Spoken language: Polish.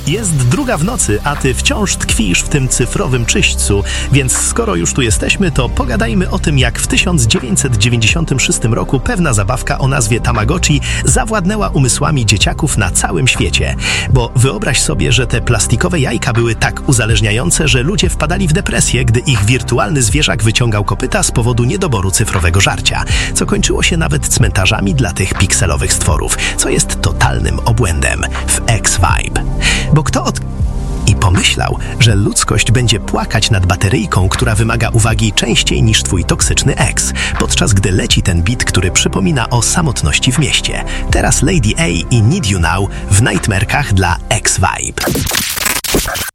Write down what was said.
Jest 2 w nocy, a ty wciąż tkwisz w tym cyfrowym czyśćcu, więc skoro już tu jesteśmy, to pogadajmy o tym, jak w 1996 roku pewna zabawka o nazwie Tamagotchi zawładnęła umysłami dzieciaków na całym świecie. Bo wyobraź sobie, że te plastikowe jajka były tak uzależniające, że ludzie wpadali w depresję, gdy ich wirtualny zwierzak wyciągał kopyta z powodu niedoboru cyfrowego żarcia, co kończyło się nawet cmentarzami dla tych pikselowych stworów, co jest totalnym obłędem w X-Vibe. Bo I pomyślał, że ludzkość będzie płakać nad bateryjką, która wymaga uwagi częściej niż twój toksyczny ex, podczas gdy leci ten beat, który przypomina o samotności w mieście. Teraz Lady A i Need You Now w Nightmare'kach dla X-Vibe.